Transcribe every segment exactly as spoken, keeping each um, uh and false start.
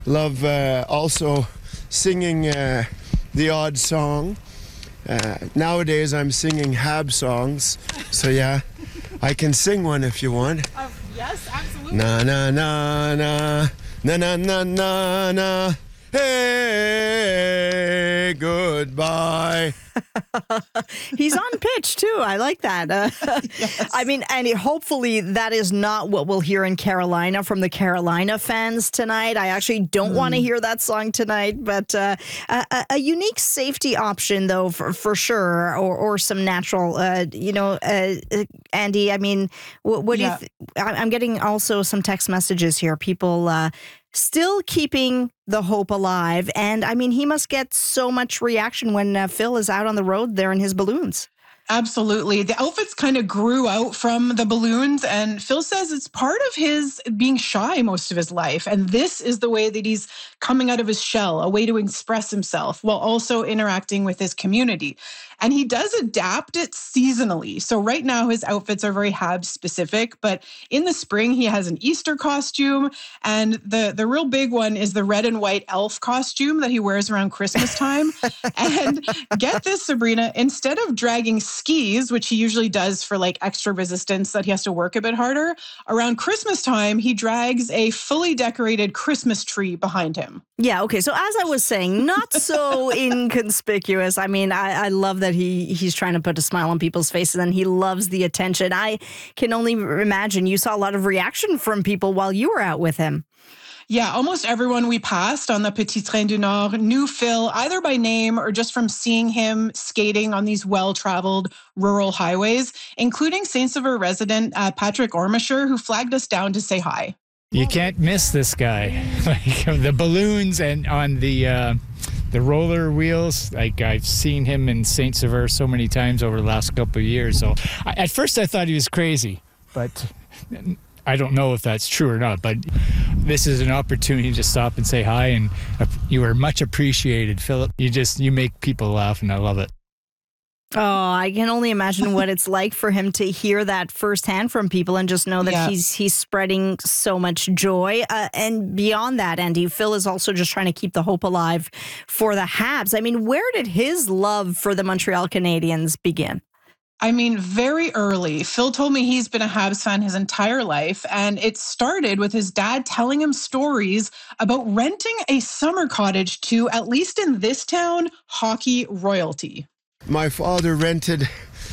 Love uh, also singing uh, the odd song. Uh, nowadays I'm singing Hab songs, so yeah, I can sing one if you want. Uh, yes, absolutely. Na na na na na na na na na. Hey, goodbye. He's on pitch, too. I like that. Uh, Yes. I mean, and hopefully that is not what we'll hear in Carolina from the Carolina fans tonight. I actually don't want to hear that song tonight, but uh, a, a unique safety option, though, for, for sure, or, or some natural, uh, you know, uh, uh, Andy, I mean, what, what Yeah. do you th- I- I'm getting also some text messages here. People uh, still keeping the hope alive. And I mean, he must get so much reaction when uh, Phil is out on the road there in his balloons. Absolutely. The outfits kind of grew out from the balloons, and Phil says it's part of his being shy most of his life. And this is the way that he's coming out of his shell, a way to express himself while also interacting with his community. And he does adapt it seasonally. So right now his outfits are very Habs specific, but in the spring he has an Easter costume, and the the real big one is the red and white elf costume that he wears around Christmas time. And get this, Sabrina, instead of dragging skis, which he usually does for like extra resistance that he has to work a bit harder, around Christmas time he drags a fully decorated Christmas tree behind him. Yeah, okay. So as I was saying, not so inconspicuous. I mean, I, I love that he he's trying to put a smile on people's faces and he loves the attention. I can only imagine you saw a lot of reaction from people while you were out with him. Yeah, almost everyone we passed on the Petit Train du Nord knew Phil either by name or just from seeing him skating on these well-traveled rural highways, including Saint-Sever resident uh, Patrick Ormisher, who flagged us down to say hi. You can't miss this guy. Like the balloons and on the uh, the roller wheels. Like I've seen him in Saint-Sever so many times over the last couple of years. So I, at first I thought he was crazy, but I don't know if that's true or not. But this is an opportunity to stop and say hi, and you are much appreciated, Philip. You just you make people laugh, and I love it. Oh, I can only imagine what it's like for him to hear that firsthand from people and just know that Yeah. he's he's spreading so much joy. Uh, and beyond that, Andy, Phil is also just trying to keep the hope alive for the Habs. I mean, where did his love for the Montreal Canadiens begin? I mean, very early. Phil told me he's been a Habs fan his entire life, and it started with his dad telling him stories about renting a summer cottage to, at least in this town, hockey royalty. My father rented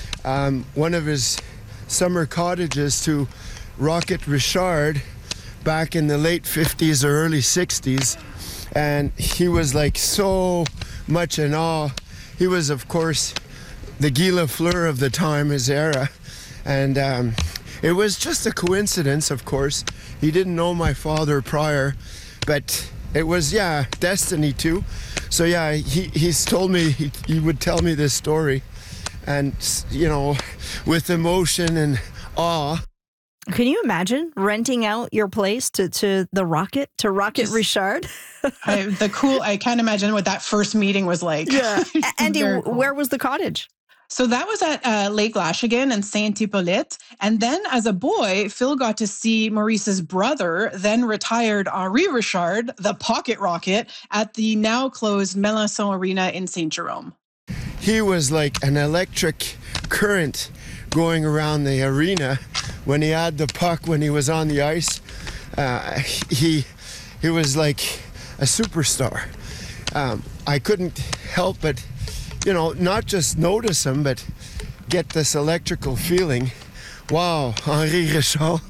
um, one of his summer cottages to Rocket Richard back in the late fifties or early sixties. And he was like so much in awe. He was, of course, the Guy Lafleur of the time, his era. And um, it was just a coincidence, of course. He didn't know my father prior, but it was, yeah, destiny too. So yeah, he, he's told me, he, he would tell me this story, and, you know, with emotion and awe. Can you imagine renting out your place to, to the Rocket, to Rocket Just- Richard? I, the cool, I can't imagine what that first meeting was like. A- Andy, Very cool. where was the cottage? So that was at uh, Lake Lashigan and Saint Hippolyte. And then as a boy, Phil got to see Maurice's brother, then retired Henri Richard, the pocket rocket, at the now closed Melanson Arena in Saint Jerome. He was like an electric current going around the arena when he had the puck, when he was on the ice. Uh, he, he was like a superstar. Um, I couldn't help but, you know, not just notice him, but get this electrical feeling. Wow, Henri Richard.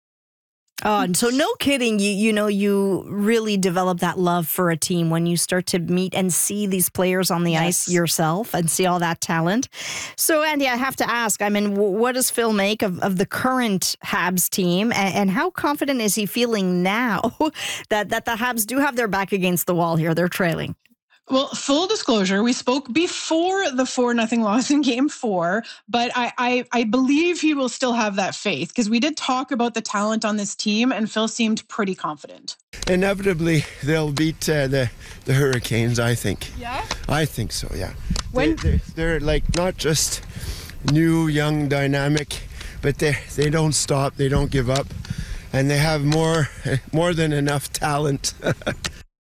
Oh, and so no kidding, you you know, you really develop that love for a team when you start to meet and see these players on the Yes. ice yourself and see all that talent. So, Andy, I have to ask, I mean, w- what does Phil make of, of the current Habs team, and, and how confident is he feeling now that, that the Habs do have their back against the wall here? They're trailing. Well, full disclosure, we spoke before the four nothing loss in game four, but I, I, I believe he will still have that faith because we did talk about the talent on this team and Phil seemed pretty confident. Inevitably, they'll beat uh, the, the Hurricanes, I think. Yeah? I think so, yeah. When- They, they're, they're like not just new, young, dynamic, but they they don't stop, they don't give up, and they have more more than enough talent.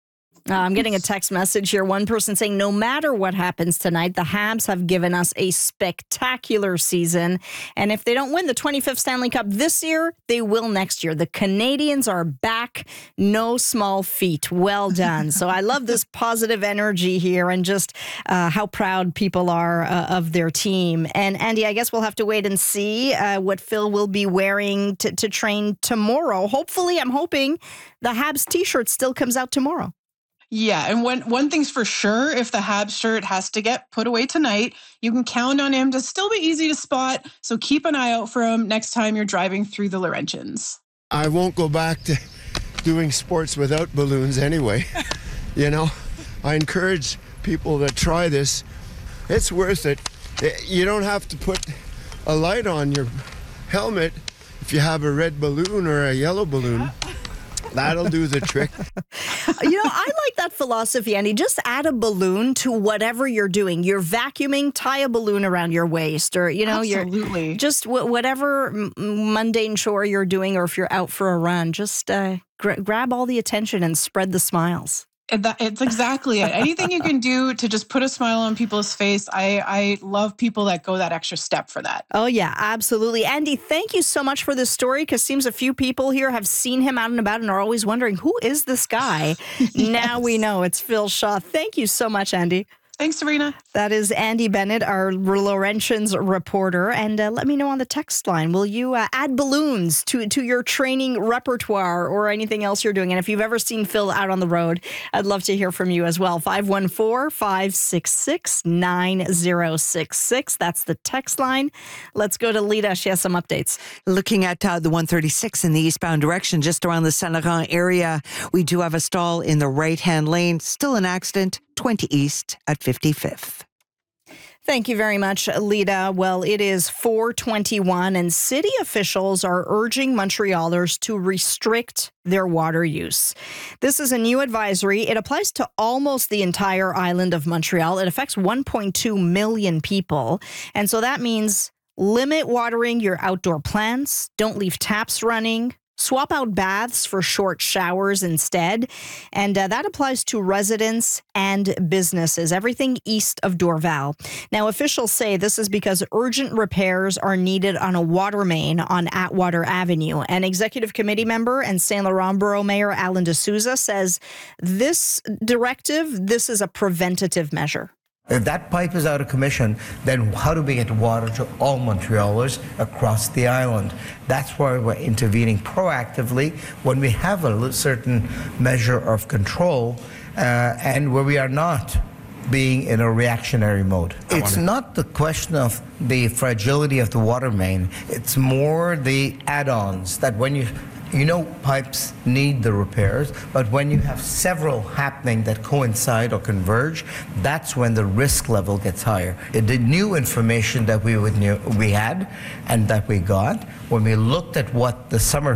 Uh, I'm getting a text message here. One person saying, no matter what happens tonight, the Habs have given us a spectacular season. And if they don't win the twenty-fifth Stanley Cup this year, they will next year. The Canadians are back. No small feat. Well done. So I love this positive energy here and just uh, how proud people are uh, of their team. And Andy, I guess we'll have to wait and see uh, what Phil will be wearing to, to train tomorrow. Hopefully, I'm hoping the Habs t-shirt still comes out tomorrow. Yeah, and one one thing's for sure, if the Habs shirt has to get put away tonight, you can count on him to still be easy to spot, so keep an eye out for him next time you're driving through the Laurentians. I won't go back to doing sports without balloons anyway. You know, I encourage people to try this. It's worth it. You don't have to put a light on your helmet if you have a red balloon or a yellow balloon. That'll do the trick. You know, I like that philosophy, Andy. Just add a balloon to whatever you're doing. You're vacuuming, tie a balloon around your waist, or, you know, Absolutely. you're just w- whatever m- mundane chore you're doing, or if you're out for a run, just uh, gra- grab all the attention and spread the smiles. That, it's exactly it. Anything you can do to just put a smile on people's face. I, I love people that go that extra step for that. Oh, yeah, absolutely. Andy, thank you so much for this story, because seems a few people here have seen him out and about and are always wondering, who is this guy? Yes. Now we know it's Phil Shaw. Thank you so much, Andy. Thanks, Serena. That is Andy Bennett, our Laurentians reporter. And uh, let me know on the text line, will you uh, add balloons to, to your training repertoire or anything else you're doing? And if you've ever seen Phil out on the road, I'd love to hear from you as well. five one four, five six six, nine zero six six. That's the text line. Let's go to Lita. She has some updates. Looking at uh, the one thirty-six in the eastbound direction, just around the Saint-Laurent area, we do have a stall in the right-hand lane. Still an accident, twenty east at fifty-fifth. Thank you very much, Lita. Well, it is four twenty-one, and city officials are urging Montrealers to restrict their water use. This is a new advisory. It applies to almost the entire island of Montreal. It affects one point two million people. And so that means limit watering your outdoor plants, don't leave taps running, swap out baths for short showers instead. And uh, that applies to residents and businesses, everything east of Dorval. Now, officials say this is because urgent repairs are needed on a water main on Atwater Avenue. An executive committee member and Saint Laurent Borough Mayor Alan D'Souza says this directive, this is a preventative measure. If that pipe is out of commission, then how do we get water to all Montrealers across the island? That's why we're intervening proactively when we have a certain measure of control uh, and where we are not being in a reactionary mode. It's not the question of the fragility of the water main. It's more the add-ons that when you You know, pipes need the repairs, but when you have several happening that coincide or converge, that's when the risk level gets higher. The new information that we would knew, we had and that we got, when we looked at what the summer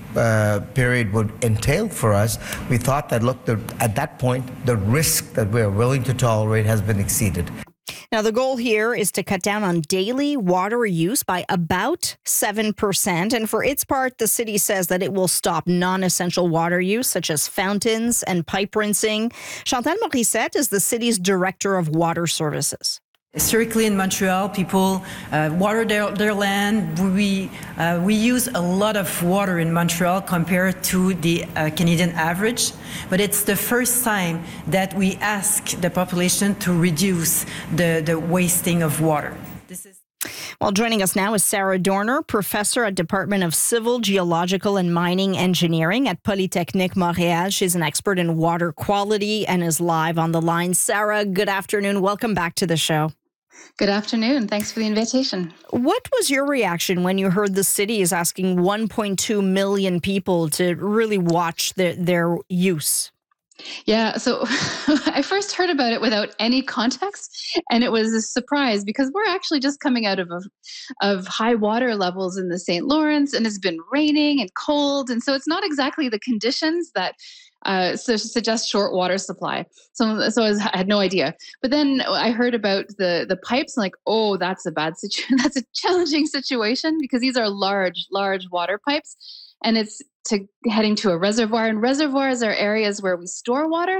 uh, period would entail for us, we thought that, look, the, at that point, the risk that we're willing to tolerate has been exceeded. Now, the goal here is to cut down on daily water use by about seven percent. And for its part, the city says that it will stop non-essential water use, such as fountains and pipe rinsing. Chantal Morissette is the city's director of water services. Historically in Montreal, people uh, water their, their land. We uh, we use a lot of water in Montreal compared to the uh, Canadian average, but it's the first time that we ask the population to reduce the, the wasting of water. This is Well, joining us now is Sarah Dorner, professor at Department of Civil, Geological and Mining Engineering at Polytechnique Montréal. She's an expert in water quality and is live on the line. Sarah, good afternoon. Welcome back to the show. Good afternoon. Thanks for the invitation. What was your reaction when you heard the city is asking one point two million people to really watch their, their use? Yeah, so I first heard about it without any context, and it was a surprise because we're actually just coming out of a, of high water levels in the Saint Lawrence, and it's been raining and cold, and so it's not exactly the conditions that uh, so suggest short water supply. So, so I, was, I had no idea. But then I heard about the the pipes, and like, oh, that's a bad situation. That's a challenging situation because these are large, large water pipes, and it's to heading to a reservoir, and reservoirs are areas where we store water